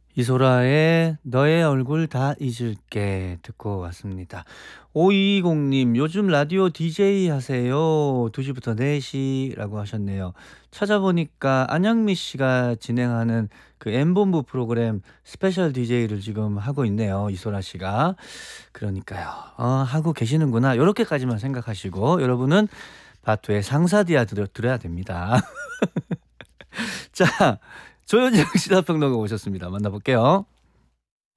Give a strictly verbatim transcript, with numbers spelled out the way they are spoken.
이소라의 너의 얼굴 다 잊을게 듣고 왔습니다. 오이이공님 요즘 라디오 디제이 하세요. 두 시부터 네 시라고 하셨네요. 찾아보니까 안영미 씨가 진행하는 그 엠본부 프로그램 스페셜 디제이를 지금 하고 있네요. 이소라 씨가. 그러니까요. 어, 하고 계시는구나. 요렇게까지만 생각하시고 여러분은 바투의 상사디아 들, 들어야 됩니다. 자, 조현정 시사평론가 오셨습니다. 만나볼게요.